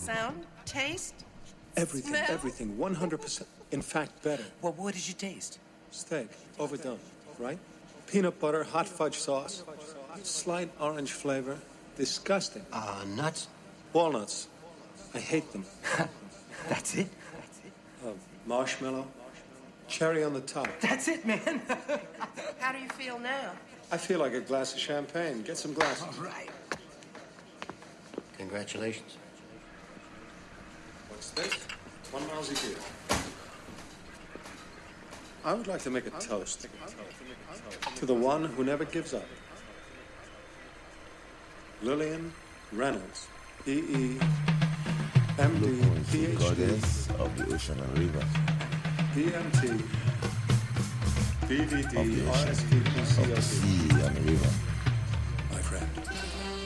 sound, taste, Everything, smell? everything, 100%. In fact, better. Well, what did you taste? Steak, overdone, right? Peanut butter, hot fudge sauce, slight orange flavor. Disgusting. Nuts? Walnuts. I hate them. That's it? Marshmallow. Cherry on the top. That's it, man. How do you feel now? I feel like a glass of champagne. Get some glasses. All right. Congratulations. What's this? One lousy beer. I would like to make a toast to the one who never gives up. Lillian Reynolds, E.E. M.D. Ph.D. Goddess of the ocean and river. PMT, Of the BVD, ocean, of the RSVP, sea and river.